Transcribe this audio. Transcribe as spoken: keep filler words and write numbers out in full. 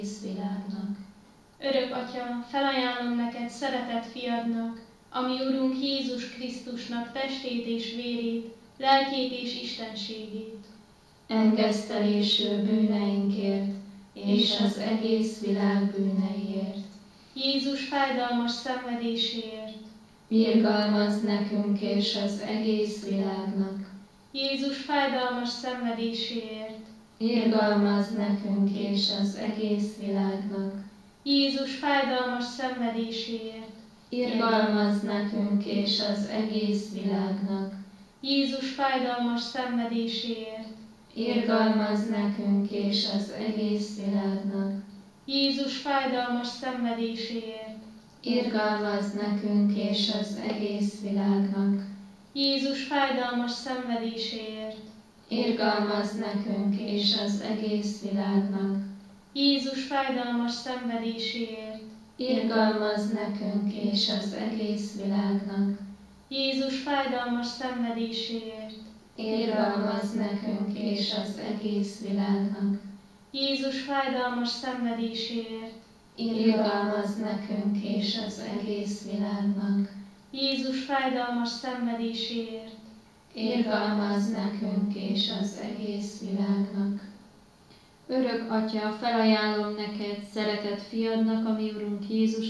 egész világnak. Örök Atya, felajánlom neked szeretett fiadnak, ami Urunk Jézus Krisztusnak testét és vérét, lelkét és istenségét. Engesztelésű bűneinkért és az egész világ bűneiért. Jézus fájdalmas szenvedéséért. Irgalmazz nekünk és az egész világnak. Jézus fájdalmas szenvedéséért. Irgalmazz nekünk és az egész világnak. Jézus fájdalmas szenvedéséért. Irgalmazz nekünk és az egész világnak. Jézus fájdalmas szenvedéséért. Irgalmazz nekünk és az egész világnak. Jézus fájdalmas szenvedéséért. Irgalmazz nekünk és az egész világnak. Jézus fájdalmas szenvedéséért. Irgalmazz nekünk és az egész világnak. Jézus fájdalmas szenvedéséért. Irgalmazz nekünk és az egész világnak. Jézus fájdalmas szenvedéséért. Irgalmazz nekünk és az egész világnak. Jézus fájdalmas szenvedéséért. Irgalmazz nekünk és az egész világnak. Jézus fájdalmas szenvedéséért. Irgalmazz nekünk és az egész világnak. Örök Atya, felajánlom neked szeretett fiadnak, ami Urunk Jézus